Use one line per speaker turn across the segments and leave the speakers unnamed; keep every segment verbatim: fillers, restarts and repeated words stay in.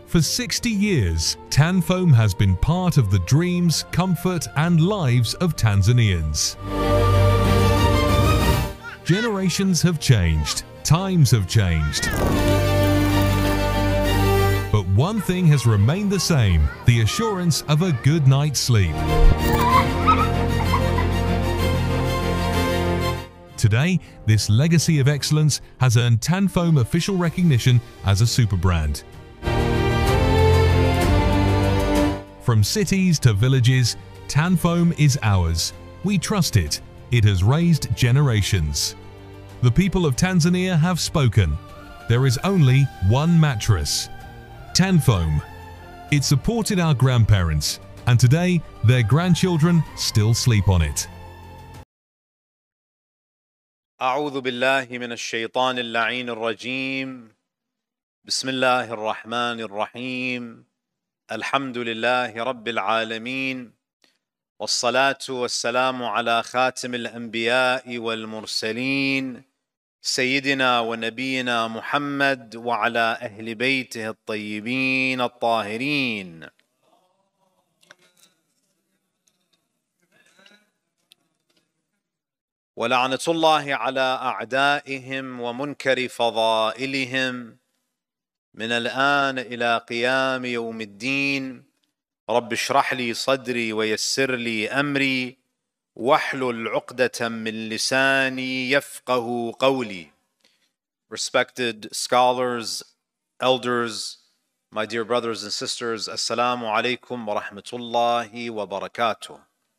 For sixty years, Tanfoam has been part of the dreams, comfort and lives of Tanzanians. Generations have changed, times have changed. But one thing has remained the same, the assurance of a good night's sleep. Today, this legacy of excellence has earned Tanfoam official recognition as a super brand. From cities to villages, Tanfoam is ours. We trust it. It has raised generations. The people of Tanzania have spoken. There is only one mattress. Tanfoam. It supported our grandparents, and today their grandchildren still sleep on it.
أعوذ بالله من الشيطان اللعين الرجيم. بسم الله الرحمن الرحيم. الحمد لله رب العالمين. والصلاة والسلام على خاتم الأنبياء والمرسلين سيدنا ونبينا محمد وعلى أهل بيته الطيبين الطاهرين. ولعنة الله على أعدائهم ومنكر فضائلهم من الآن إلى قيام يوم الدين. رب اشرح لي صدري ويسر لي أمري واحلل عقدة من لساني يفقه قولي. Respected scholars, elders, my dear brothers and sisters, Assalamu alaikum wa rahmatullahi wa barakatuh.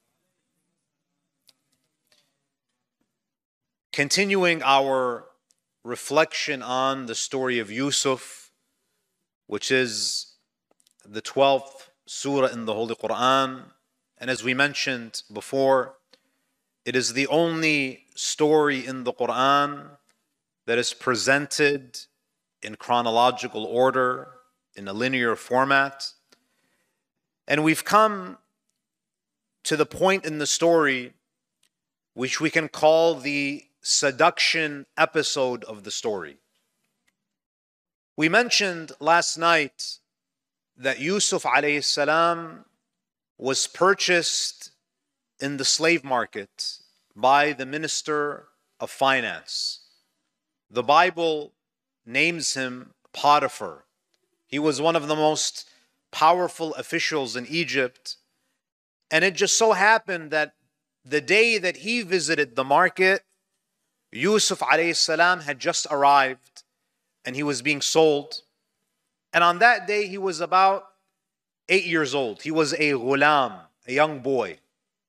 Continuing our reflection on the story of Yusuf, which is the twelfth surah in the Holy Quran. And as we mentioned before, it is the only story in the Quran that is presented in chronological order, in a linear format. And we've come to the point in the story which we can call the seduction episode of the story. We mentioned last night that Yusuf alayhi salam was purchased in the slave market by the Minister of Finance. The Bible names him Potiphar. He was one of the most powerful officials in Egypt. And it just so happened that the day that he visited the market, Yusuf alayhi salam had just arrived and he was being sold. And on that day, he was about eight years old. He was a ghulam, a young boy.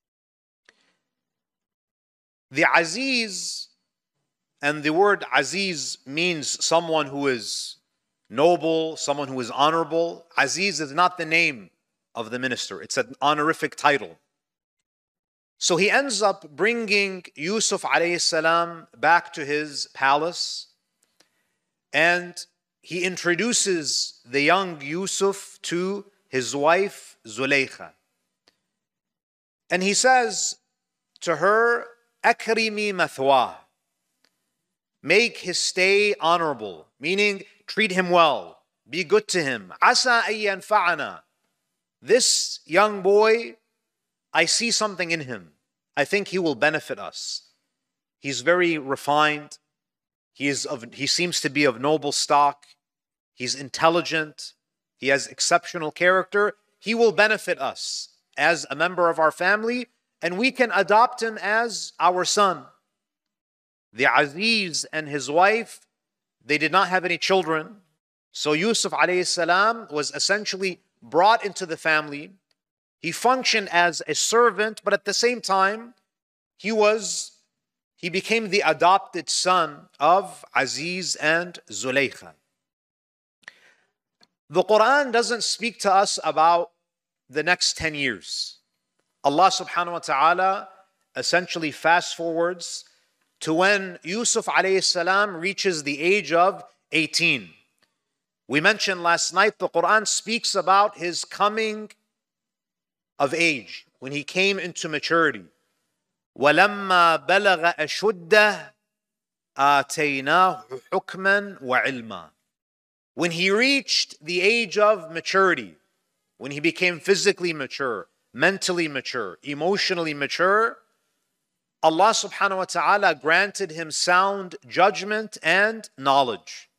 The Aziz, and the word Aziz means someone who is noble, someone who is honorable. Aziz is not the name of the minister. It's an honorific title. So he ends up bringing Yusuf alayhi salam back to his palace, and he introduces the young Yusuf to his wife Zulaykha. And he says to her, "Akrimi mathwah." Make his stay honorable, meaning treat him well, be good to him. Asa an yanfa'ana. This young boy, I see something in him. I think he will benefit us. He's very refined. He is of, he seems to be of noble stock. He's intelligent. He has exceptional character. He will benefit us as a member of our family, and we can adopt him as our son. The Aziz and his wife, they did not have any children. So Yusuf alayhi salam was essentially brought into the family. He functioned as a servant, but at the same time, he was, he became the adopted son of Aziz and Zulaykha. The Quran doesn't speak to us about the next ten years. Allah subhanahu wa ta'ala essentially fast forwards to when Yusuf alayhi salam reaches the age of eighteen. We mentioned last night the Quran speaks about his coming of age, when he came into maturity. وَلَمَّا بَلَغَ أَشُدَّهُ آتَيْنَاهُ حُكْمًا وَعِلْمًا. When he reached the age of maturity, when he became physically mature, mentally mature, emotionally mature, Allah subhanahu wa ta'ala granted him sound judgment and knowledge.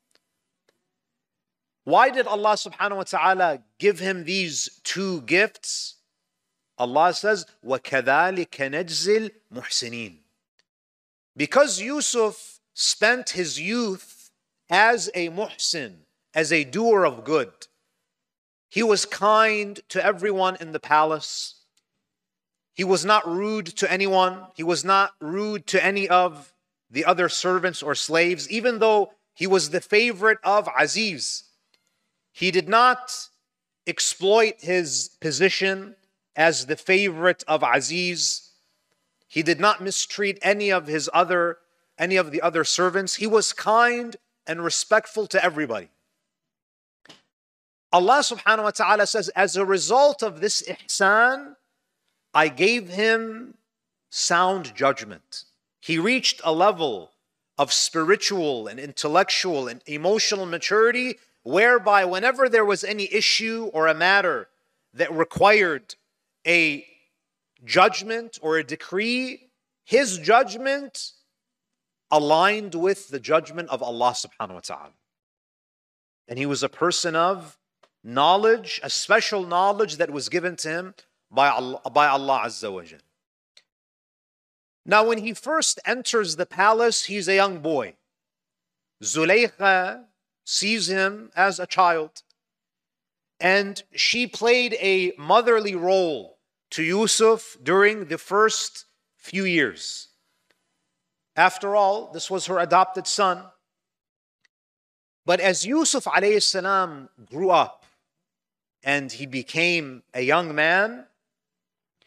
Why did Allah subhanahu wa ta'ala give him these two gifts? Allah says, وَكَذَلِكَ نَجْزِي الْمُحْسِنِينَ. Because Yusuf spent his youth as a muhsin, as a doer of good. He was kind to everyone in the palace. He was not rude to anyone. He was not rude to any of the other servants or slaves, even though he was the favorite of Aziz. He did not exploit his position as the favorite of Aziz. He did not mistreat any of his other, any of the other servants. He was kind and respectful to everybody. Allah subhanahu wa ta'ala says, as a result of this ihsan, I gave him sound judgment. He reached a level of spiritual and intellectual and emotional maturity whereby whenever there was any issue or a matter that required a judgment or a decree, his judgment aligned with the judgment of Allah subhanahu wa ta'ala. And he was a person of knowledge, a special knowledge that was given to him by Allah, by Allah Azza wa Jal. Now, when he first enters the palace, he's a young boy. Zulaykha sees him as a child, and she played a motherly role to Yusuf during the first few years. After all, this was her adopted son. But as Yusuf alayhi salam grew up and he became a young man,